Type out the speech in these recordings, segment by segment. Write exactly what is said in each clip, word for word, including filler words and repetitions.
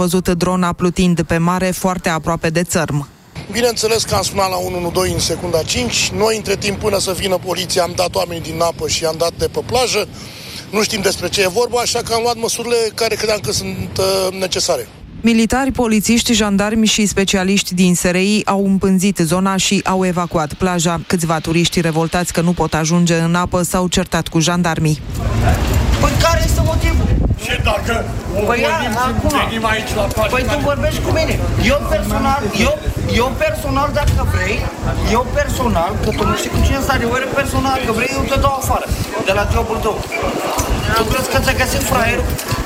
Văzut drona plutind pe mare foarte aproape de țărm. Bineînțeles că am sunat la unu unu doi în secunda cinci. Noi, între timp, până să vină poliția, am dat oamenii din apă și am dat de pe plajă. Nu știm despre ce e vorba, așa că am luat măsurile care credeam că sunt uh, necesare. Militari, polițiști, jandarmi și specialiști din S R I au împânzit zona și au evacuat plaja. Câțiva turiști revoltați că nu pot ajunge în apă s-au certat cu jandarmii. Păi care este motivul? Și dacă păi acum, venim aici la plajă... Păi tu vorbești cu mine. Eu personal, eu, eu personal, dacă vrei, eu personal, că tu nu știi cu cine stare, eu personal, că vrei, eu te dau afară, de la jobul tău. Tu crezi că ți-a găsit fraierul?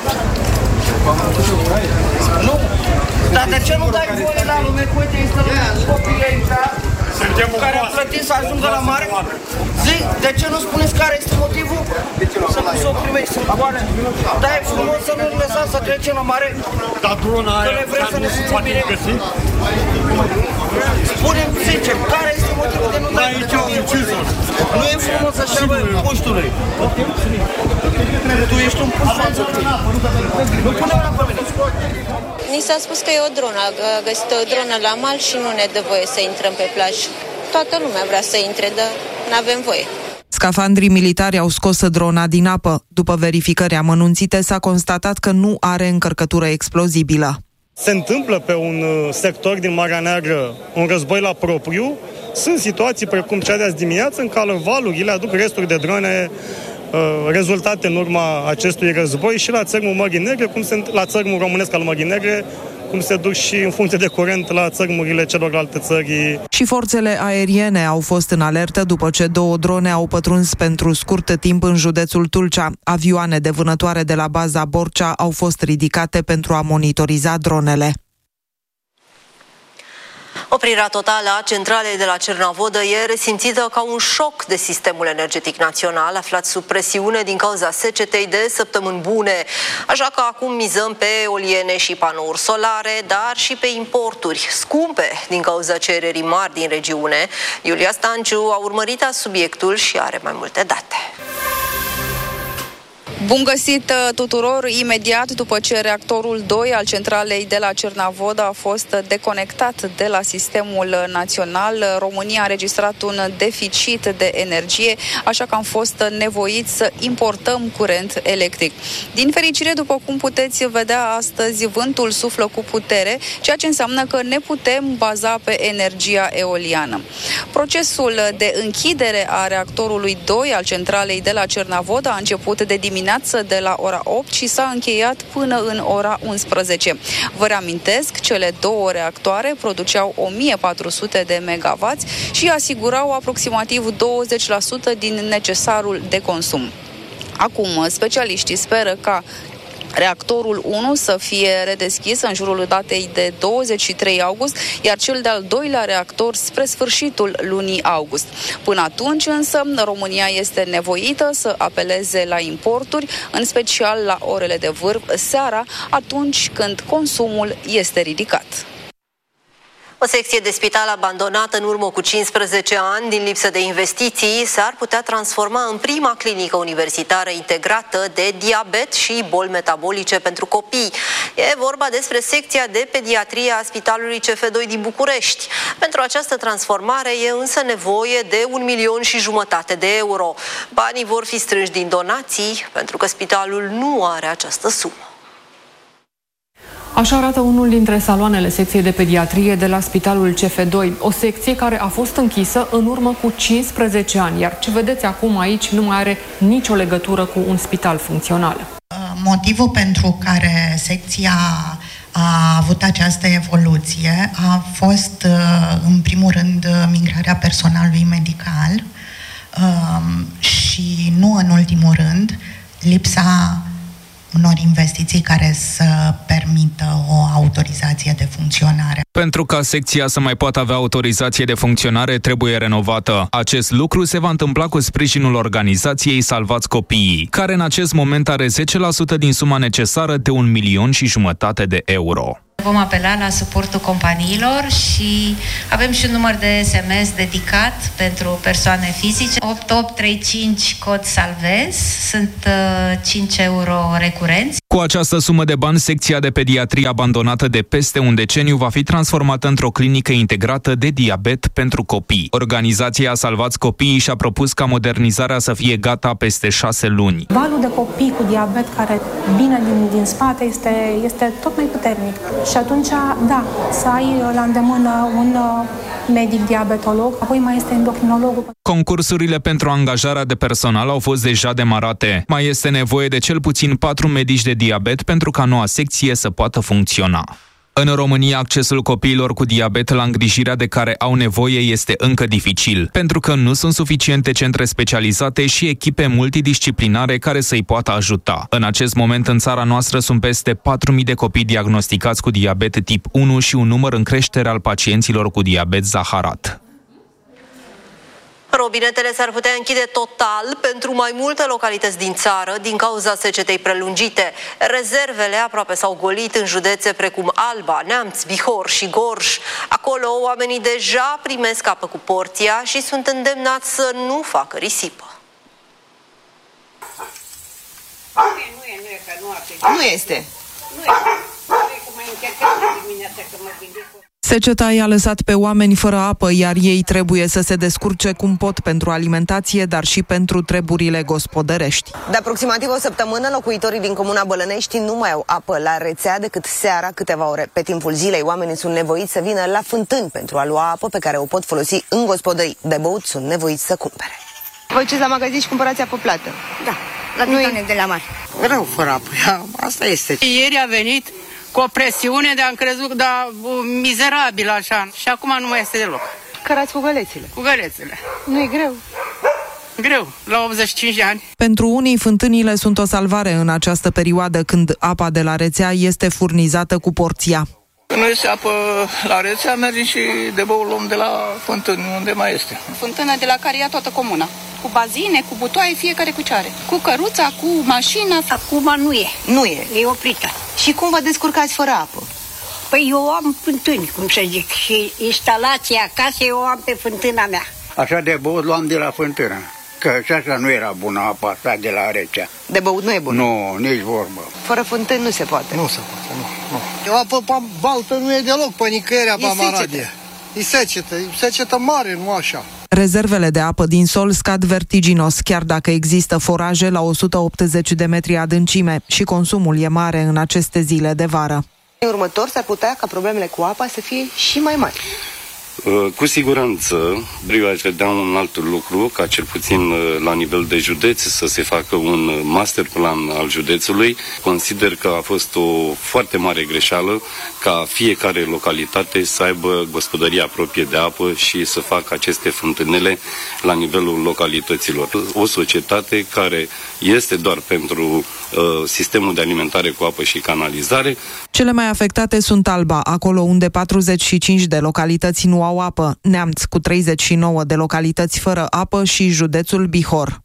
Nu. Dar de ce nu dai voie la lume? Cu uite, este copiii aici, care a plătit să ajungă la mare? Zic, de ce nu spuneți care este motivul? Să nu se oprimești, să moare. Dar e frumos să nu lăsați să trecem la mare. Dar drona aia nu se poate găsi? Spune-mi, sincer, care este motivul de nu dai voie? Nu e frumos așa, bă, puștului. Tu ești un puș. Nu pune mâna pe mine. Ni s-a spus că e o dronă, a găsit o dronă la mal și nu ne dă voie să intrăm pe plajă. Toată lumea vrea să intre, dar nu avem voie. Scafandrii militari au scos drona din apă. După verificări amănunțite, s-a constatat că nu are încărcătură explozibilă. Se întâmplă pe un sector din Marea Neagră un război la propriu. Sunt situații precum cea de azi dimineață în care valurile aduc resturi de drone rezultate în urma acestui război și la țărmul Mării Negre, cum se, la țărmul românesc al Mării Negre, cum se duc și în funcție de curent la țărmurile celorlalte țări. Și forțele aeriene au fost în alertă după ce două drone au pătruns pentru scurt timp în județul Tulcea. Avioane de vânătoare de la baza Borcea au fost ridicate pentru a monitoriza dronele. Oprirea totală a centralei de la Cernavodă e resimțită ca un șoc de sistemul energetic național, aflat sub presiune din cauza secetei de săptămâni bune. Așa că acum mizăm pe eoliene și panouri solare, dar și pe importuri scumpe din cauza cererii mari din regiune. Iulia Stanciu a urmărit subiectul și are mai multe date. Bun găsit tuturor! Imediat după ce reactorul doi al centralei de la Cernavodă a fost deconectat de la sistemul național, România a înregistrat un deficit de energie, așa că am fost nevoiți să importăm curent electric. Din fericire, după cum puteți vedea astăzi, vântul suflă cu putere, ceea ce înseamnă că ne putem baza pe energia eoliană. Procesul de închidere a reactorului doi al centralei de la Cernavodă a început de dimineață de la ora opt și s-a încheiat până în ora unsprezece. Vă reamintesc, cele două reactoare produceau o mie patru sute de megawatți și asigurau aproximativ douăzeci la sută din necesarul de consum. Acum, specialiștii speră ca reactorul unu să fie redeschis în jurul datei de douăzeci și trei august, iar cel de-al doilea reactor spre sfârșitul lunii august. Până atunci însă, România este nevoită să apeleze la importuri, în special la orele de vârf seara, atunci când consumul este ridicat. O secție de spital abandonată în urmă cu cincisprezece ani din lipsă de investiții s-ar putea transforma în prima clinică universitară integrată de diabet și boli metabolice pentru copii. E vorba despre secția de pediatrie a Spitalului C F doi din București. Pentru această transformare e însă nevoie de un milion și jumătate de euro. Banii vor fi strânși din donații, pentru că spitalul nu are această sumă. Așa arată unul dintre saloanele secției de pediatrie de la Spitalul C F doi, o secție care a fost închisă în urmă cu cincisprezece ani, iar ce vedeți acum aici nu mai are nicio legătură cu un spital funcțional. Motivul pentru care secția a avut această evoluție a fost, în primul rând, migrarea personalului medical și, nu în ultimul rând, lipsa unor investiții care să permită o autorizație de funcționare. Pentru ca secția să mai poată avea autorizație de funcționare, trebuie renovată. Acest lucru se va întâmpla cu sprijinul organizației Salvați Copiii, care în acest moment are zece la sută din suma necesară de un milion și jumătate de euro. Vom apela la suportul companiilor și avem și un număr de S M S dedicat pentru persoane fizice. opt opt trei cinci cod Salvez, sunt uh, cinci euro recurenți. Cu această sumă de bani, secția de pediatrie abandonată de peste un deceniu va fi transformată într-o clinică integrată de diabet pentru copii. Organizația Salvați Copiii și-a propus ca modernizarea să fie gata peste șase luni. Valul de copii cu diabet care vine din, din spate este, este tot mai puternic. Și atunci, da, să ai la îndemână un medic diabetolog, apoi mai este endocrinologul. Concursurile pentru angajarea de personal au fost deja demarate. Mai este nevoie de cel puțin patru medici de diabet pentru ca noua secție să poată funcționa. În România, accesul copiilor cu diabet la îngrijirea de care au nevoie este încă dificil, pentru că nu sunt suficiente centre specializate și echipe multidisciplinare care să-i poată ajuta. În acest moment, în țara noastră, sunt peste patru mii de copii diagnosticați cu diabet tip unu și un număr în creștere al pacienților cu diabet zaharat. Robinetele s-ar putea închide total pentru mai multe localități din țară din cauza secetei prelungite. Rezervele aproape s-au golit în județe precum Alba, Neamț, Bihor și Gorj. Acolo oamenii deja primesc apă cu porția și sunt îndemnați să nu facă risipă. Nu e, nu e, că nu a Nu este. Nu e, nu e că mai încercat dimineața că mă gândesc. Seceta i-a lăsat pe oameni fără apă, iar ei trebuie să se descurce cum pot pentru alimentație, dar și pentru treburile gospodărești. De aproximativ o săptămână, locuitorii din comuna Bălănești nu mai au apă la rețea decât seara câteva ore. Pe timpul zilei, oamenii sunt nevoiți să vină la fântâni pentru a lua apă pe care o pot folosi în gospodării. De băut sunt nevoiți să cumpere. Vă duceți la magazin și cumpărați apă plată? Da, la Titanic de la mare. Rău fără apă, asta este. Ieri a venit cu o presiune de am crezut, dar mizerabil așa. Și acum nu mai este deloc. Cărați cu gălețile. Cu gălețile. Nu e greu? Greu, la optzeci și cinci de ani. Pentru unii, fântânile sunt o salvare în această perioadă când apa de la rețea este furnizată cu porția. Când nu este apă la rețea, mergem și de băul luăm de la fântâni, unde mai este. Fântâna de la care ia toată comuna. Cu bazine, cu butoaie, fiecare cu ce are. Cu căruța, cu mașina. Acum nu e. Nu e. E oprită. Și cum vă descurcați fără apă? Păi eu am fântâni, cum să zic, și instalația acasă eu am pe fântâna mea. Așa de băut luam de la fântână. Că și așa nu era bună apa asta de la rețea. De băut nu e bună? Nu, nici vorbă. Fără fântâni nu se poate. Nu se poate, nu. nu. O apă baltă nu e deloc pe nicăieri apa Maradie. E secetă, e secetă mare, nu așa. Rezervele de apă din sol scad vertiginos, chiar dacă există foraje la o sută optzeci de metri adâncime și consumul e mare în aceste zile de vară. În următor s-ar putea ca problemele cu apa să fie și mai mari. Cu siguranță, eu aș vedea un alt lucru, ca cel puțin la nivel de județ să se facă un master plan al județului. Consider că a fost o foarte mare greșeală ca fiecare localitate să aibă gospodăria proprie de apă și să facă aceste fântânele la nivelul localităților. O societate care este doar pentru uh, sistemul de alimentare cu apă și canalizare. Cele mai afectate sunt Alba, acolo unde patruzeci și cinci de localități nu au apă, Neamț cu treizeci și nouă de localități fără apă și județul Bihor.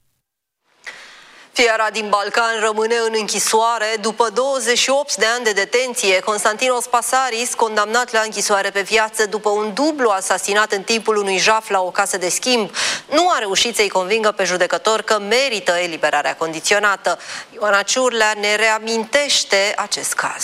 Fiara din Balcan rămâne în închisoare după douăzeci și opt de ani de detenție. Constantinos Pasaris, condamnat la închisoare pe viață după un dublu asasinat în timpul unui jaf la o casă de schimb, nu a reușit să-i convingă pe judecător că merită eliberarea condiționată. Ioana Ciurlea ne reamintește acest caz.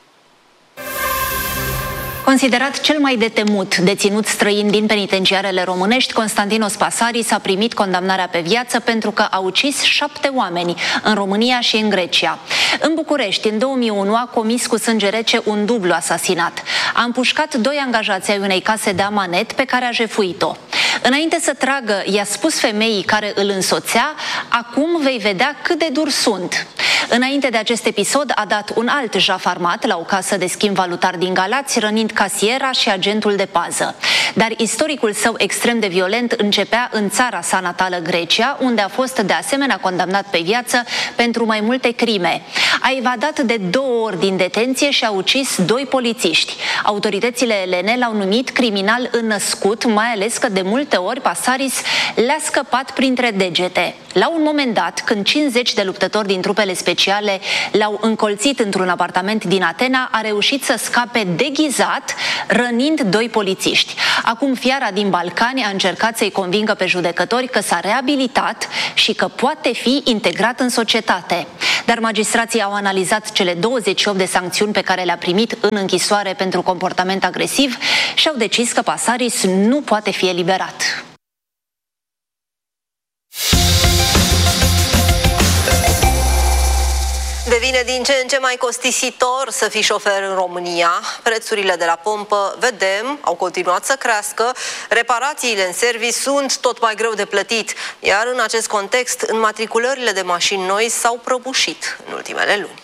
Considerat cel mai de temut deținut străin din penitenciarele românești, Constantinos Pasaris a primit condamnarea pe viață pentru că a ucis șapte oameni în România și în Grecia. În București, în două mii unu, a comis cu sânge rece un dublu asasinat. A împușcat doi angajați ai unei case de amanet pe care a jefuit-o. Înainte să tragă, i-a spus femeii care îl însoțea: acum vei vedea cât de dur sunt. Înainte de acest episod a dat un alt jaf armat la o casă de schimb valutar din Galați, rănind casiera și agentul de pază. Dar istoricul său extrem de violent începea în țara sa natală, Grecia, unde a fost de asemenea condamnat pe viață pentru mai multe crime. A evadat de două ori din detenție și a ucis doi polițiști. Autoritățile elene l-au numit criminal înnăscut, mai ales că de multe ori Pasaris le-a scăpat printre degete. La un moment dat, când cincizeci de luptători din trupele speciale l-au încolțit într-un apartament din Atena, a reușit să scape deghizat, rănind doi polițiști. Acum fiara din Balcani a încercat să-i convingă pe judecători că s-a reabilitat și că poate fi integrat în societate. Dar magistrații au analizat cele douăzeci și opt de sancțiuni pe care le-a primit în închisoare pentru comportament agresiv și au decis că Pasaris nu poate fi eliberat. Devine din ce în ce mai costisitor să fii șofer în România. Prețurile de la pompă, vedem, au continuat să crească, reparațiile în serviciu sunt tot mai greu de plătit, iar în acest context, înmatriculările de mașini noi s-au prăbușit în ultimele luni.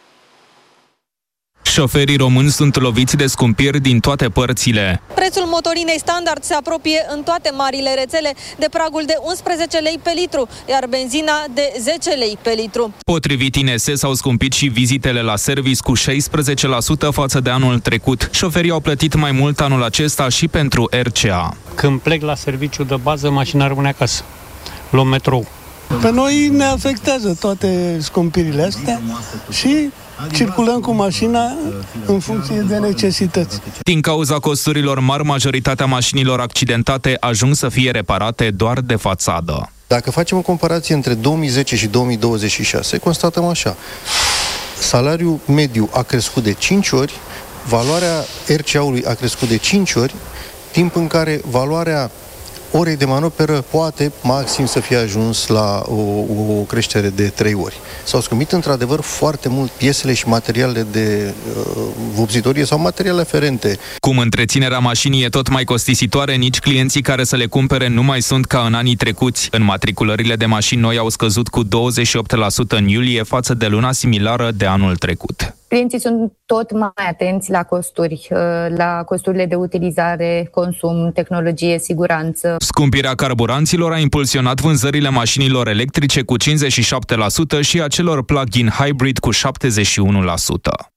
Șoferii români sunt loviți de scumpiri din toate părțile. Prețul motorinei standard se apropie în toate marile rețele de pragul de unsprezece lei pe litru, iar benzina de zece lei pe litru. Potrivit I N S, s-au scumpit și vizitele la service cu șaisprezece la sută față de anul trecut. Șoferii au plătit mai mult anul acesta și pentru R C A. Când plec la serviciu de bază, mașina rămâne acasă. Luăm metrou. Pe noi ne afectează toate scumpirile astea și circulăm cu mașina în funcție de necesități. Din cauza costurilor mari, majoritatea mașinilor accidentate ajung să fie reparate doar de fațadă. Dacă facem o comparație între două mii zece și două mii douăzeci și șase, constatăm așa. Salariul mediu a crescut de cinci ori, valoarea R C A-ului a crescut de cinci ori, timp în care valoarea orei de manoperă poate maxim să fie ajuns la o, o creștere de trei ori. S-au scumpit într-adevăr foarte mult piesele și materialele de uh, vopsitorie sau materiale aferente. Cum întreținerea mașinii e tot mai costisitoare, nici clienții care să le cumpere nu mai sunt ca în anii trecuți. Înmatriculările de mașini noi au scăzut cu douăzeci și opt la sută în iulie față de luna similară de anul trecut. Clienții sunt tot mai atenți la costuri, la costurile de utilizare, consum, tehnologie, siguranță. Scumpirea carburanților a impulsionat vânzările mașinilor electrice cu cincizeci și șapte la sută și a celor plug-in hybrid cu șaptezeci și unu la sută.